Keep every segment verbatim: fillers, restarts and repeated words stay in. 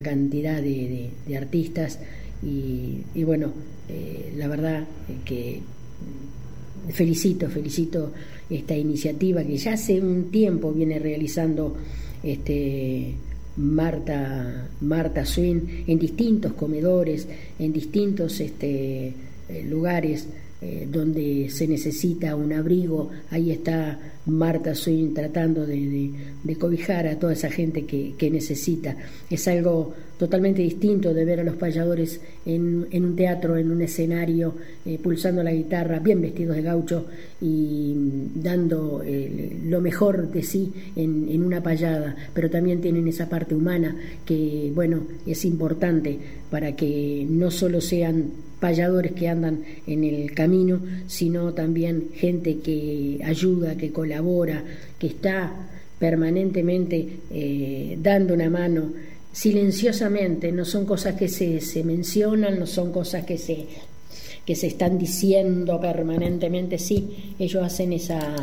cantidad de, de, de artistas y, y bueno, eh, la verdad que felicito, felicito esta iniciativa que ya hace un tiempo viene realizando este Marta, Marta Swin en distintos comedores, en distintos este, lugares eh, donde se necesita un abrigo. Ahí está Marta Swin tratando de, de, de cobijar a toda esa gente que, que necesita. Es algo totalmente distinto de ver a los payadores en, en un teatro, en un escenario, eh, pulsando la guitarra, bien vestidos de gaucho y dando eh, lo mejor de sí en, en una payada, pero también tienen esa parte humana que, bueno, es importante para que no solo sean payadores que andan en el camino, sino también gente que ayuda, que colabora, que está permanentemente eh, dando una mano silenciosamente. No son cosas que se, se mencionan, no son cosas que se que se están diciendo permanentemente. Sí, ellos hacen esa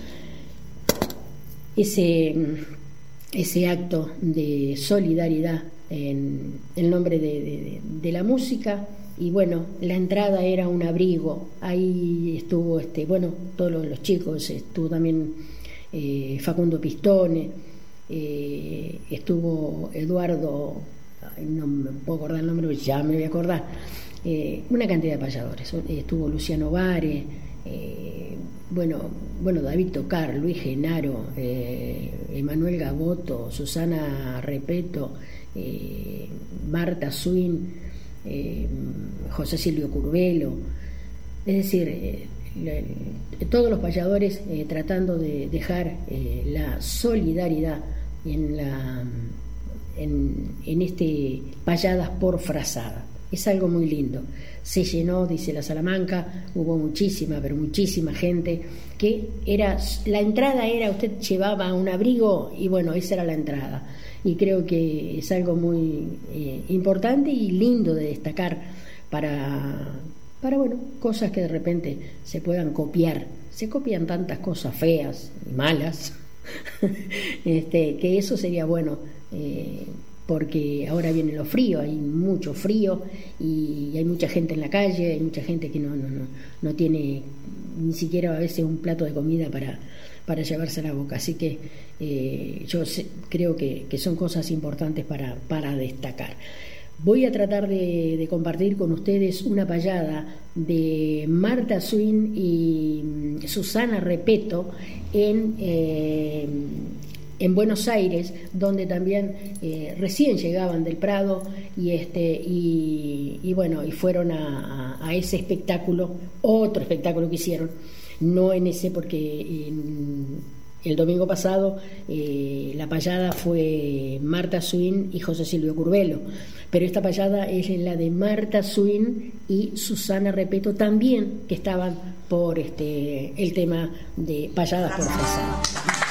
ese ese acto de solidaridad en el nombre de, de, de la música. Y bueno, la entrada era un abrigo. Ahí estuvo este bueno todos los, los chicos, estuvo también eh, Facundo Pistone, eh, estuvo Eduardo, no me puedo acordar el nombre, ya me voy a acordar, eh, una cantidad de payadores. Estuvo Luciano Vare, eh, bueno, bueno David Tocar, Luis Genaro, eh, Emanuel Gaboto, Susana Repeto, eh, Marta Swin, eh, José Silvio Curvelo, es decir, eh, le, todos los payadores eh, tratando de dejar eh, la solidaridad en la en, en este payadas por frazada. Es algo muy lindo. Se llenó, dice la Salamanca, hubo muchísima, pero muchísima gente, que era, la entrada era, usted llevaba un abrigo y bueno, esa era la entrada. Y creo que es algo muy eh, importante y lindo de destacar para, para, bueno, cosas que de repente se puedan copiar. Se copian tantas cosas feas y malas, este, que eso sería bueno, eh, porque ahora viene lo frío, hay mucho frío y hay mucha gente en la calle, hay mucha gente que no, no, no, no tiene ni siquiera a veces un plato de comida para, para llevarse a la boca. Así que eh, yo sé, creo que, que son cosas importantes para, para destacar. Voy a tratar de, de compartir con ustedes una payada de Marta Swin y Susana Repeto en... Eh, en Buenos Aires, donde también eh, recién llegaban del Prado y este y, y bueno y fueron a, a, a ese espectáculo, otro espectáculo que hicieron, no en ese porque en, el domingo pasado eh, la payada fue Marta Swin y José Silvio Curvelo, pero esta payada es la de Marta Swin y Susana Repeto también, que estaban por este el tema de payadas por frazada.